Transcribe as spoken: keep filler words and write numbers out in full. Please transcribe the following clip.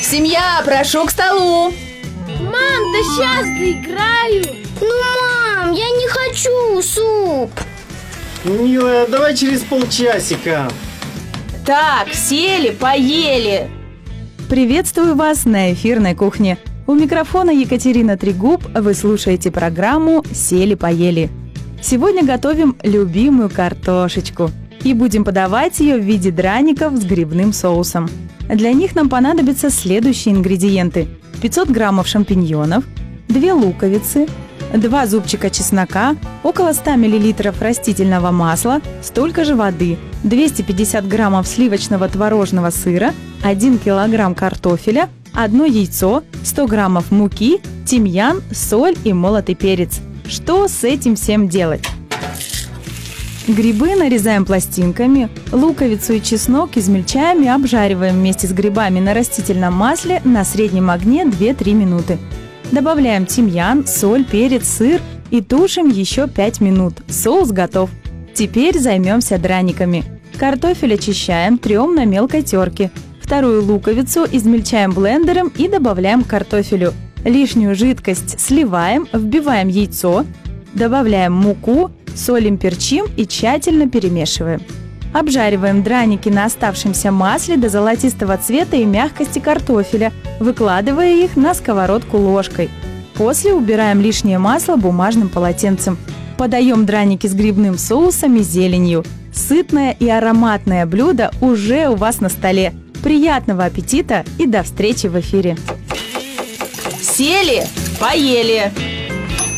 семья, прошу к столу. Мам, да сейчас доиграю. Ну, мам, я не хочу суп. Милая, давай через полчасика. Так, сели, поели. Приветствую вас на эфирной кухне. У микрофона Екатерина Трегуб. Вы слушаете программу «Сели-поели». Сегодня готовим любимую картошечку и будем подавать ее в виде драников с грибным соусом. Для них нам понадобятся следующие ингредиенты: пятьсот граммов шампиньонов, две луковицы, два зубчика чеснока, около ста миллилитров растительного масла, столько же воды, двести пятьдесят граммов сливочного творожного сыра, один килограмм картофеля, одно яйцо, сто граммов муки, тимьян, соль и молотый перец. Что с этим всем делать? Грибы нарезаем пластинками, луковицу и чеснок измельчаем и обжариваем вместе с грибами на растительном масле на среднем огне две-три минуты. Добавляем тимьян, соль, перец, сыр и тушим еще пять минут. Соус готов. Теперь займемся драниками. Картофель очищаем, трем на мелкой терке. Вторую луковицу измельчаем блендером и добавляем к картофелю. Лишнюю жидкость сливаем, вбиваем яйцо, добавляем муку, солим, перчим и тщательно перемешиваем. Обжариваем драники на оставшемся масле до золотистого цвета и мягкости картофеля, выкладывая их на сковородку ложкой. После убираем лишнее масло бумажным полотенцем. Подаем драники с грибным соусом и зеленью. Сытное и ароматное блюдо уже у вас на столе. Приятного аппетита и до встречи в эфире! Сели, поели.